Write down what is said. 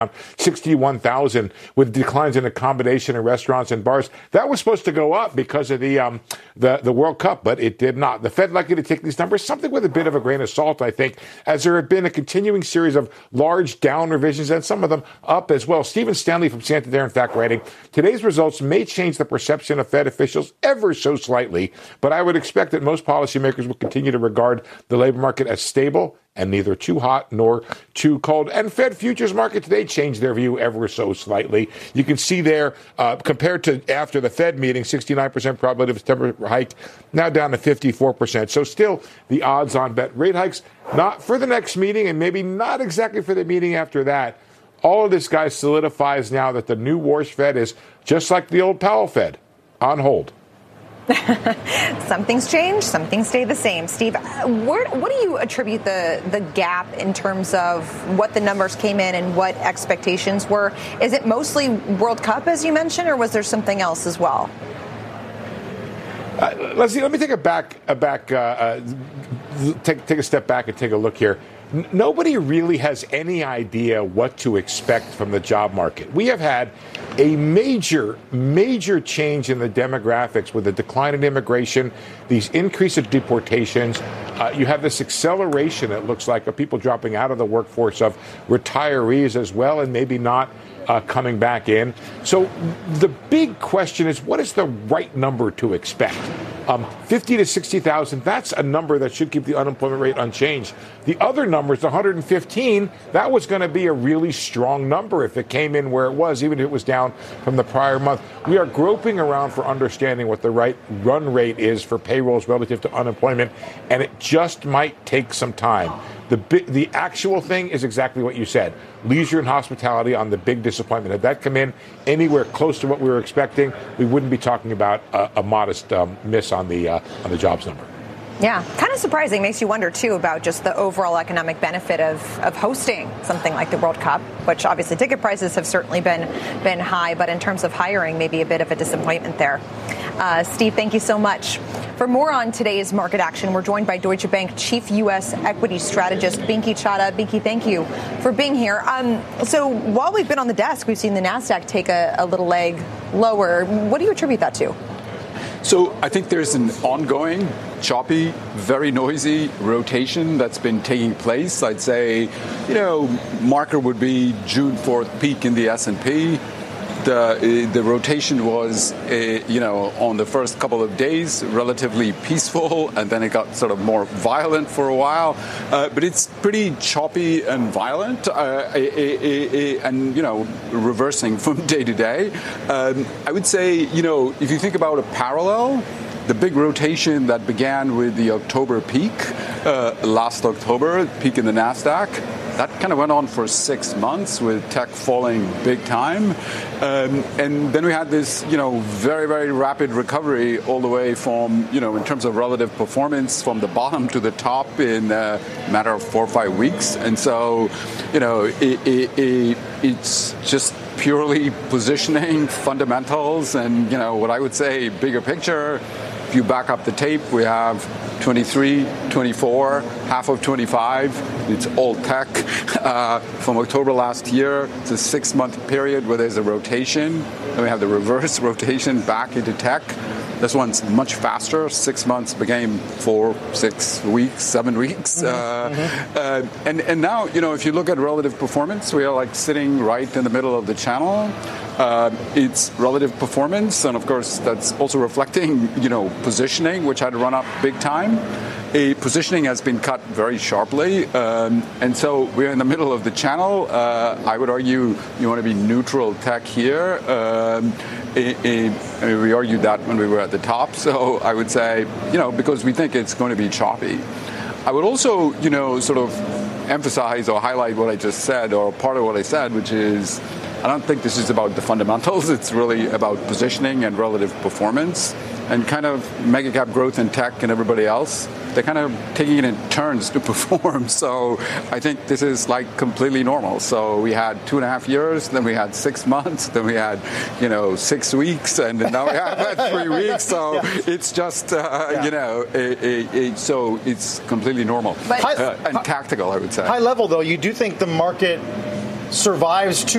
61,000 with declines in accommodation in restaurants and bars. That was supposed to go up because of the World Cup, but it did not. The Fed likely to take these numbers, something with a bit of a grain of salt, I think, as there have been a continuing series of large down revisions and some of them up as well. Stephen Stanley from Santander, in fact, writing, today's results may change the perception of Fed officials ever so slightly, but I would expect that most policymakers will continue to regard the labor market as stable and neither too hot nor too cold. And Fed futures market today changed their view ever so slightly. You can see there, compared to after the Fed meeting, 69% probability of September hike, now down to 54%. So still the odds on bet rate hikes, not for the next meeting and maybe not exactly for the meeting after that. All of this, guys, solidifies now that the new Warsh Fed is just like the old Powell Fed, on hold. Some things change, some things stay the same. Steve, what do you attribute the gap in terms of what the numbers came in and what expectations were? Is it mostly World Cup, as you mentioned, or was there something else as well? Let me take take a step back and take a look here. Nobody really has any idea what to expect from the job market. We have had a major change in the demographics with the decline in immigration, these increase of deportations. You have this acceleration, it looks like, of people dropping out of the workforce, of retirees as well, and maybe not coming back in. So the big question is, what is the right number to expect? 50 to 60,000, that's a number that should keep the unemployment rate unchanged. The other numbers, 115, that was going to be a really strong number if it came in where it was, even if it was down from the prior month. We are groping around for understanding what the right run rate is for payrolls relative to unemployment, and it just might take some time. The actual thing is exactly what you said. Leisure and hospitality on the big disappointment. Had that come in anywhere close to what we were expecting, we wouldn't be talking about a modest miss on the jobs number. Yeah, kind of surprising. Makes you wonder, too, about just the overall economic benefit of hosting something like the World Cup, which obviously ticket prices have certainly been high, but in terms of hiring, maybe a bit of a disappointment there. Steve, thank you so much. For more on today's market action, we're joined by Deutsche Bank Chief U.S. Equity Strategist Binky Chadha. Binky, thank you for being here. So while we've been on the desk, we've seen the NASDAQ take a little leg lower. What do you attribute that to? So I think there's an ongoing, choppy, very noisy rotation that's been taking place. I'd say, marker would be June 4th peak in the S&P. The rotation was, on the first couple of days, relatively peaceful, and then it got sort of more violent for a while. But it's pretty choppy and violent, and, reversing from day to day. I would say, if you think about a parallel, the big rotation that began with the October peak, last October, peak in the NASDAQ, that kind of went on for 6 months with tech falling big time. And then we had this, very, very rapid recovery all the way from, in terms of relative performance from the bottom to the top in a matter of 4 or 5 weeks. And so, it's just purely positioning, fundamentals, and, what I would say, bigger picture. If you back up the tape, we have 23, 24, half of 25. It's all tech. From October last year, it's a 6-month period where there's a rotation. Then we have the reverse rotation back into tech. This one's much faster. 6 months became 4, 6 weeks, 7 weeks. And now, if you look at relative performance, we are sitting right in the middle of the channel. It's relative performance, and of course, that's also reflecting, positioning, which had run up big time. Positioning has been cut very sharply, and so we're in the middle of the channel. I would argue you want to be neutral tech here. We argued that when we were at the top, so I would say, because we think it's going to be choppy. I would also, sort of emphasize or highlight what I just said, or part of what I said, which is, I don't think this is about the fundamentals. It's really about positioning and relative performance, and kind of mega cap growth in tech and everybody else. They're kind of taking it in turns to perform. So I think this is completely normal. So we had 2.5 years, then we had 6 months, then we had, 6 weeks, and now we have 3 weeks. So it's just, so it's completely normal. But and tactical, I would say. High level, though, you do think the market survives 2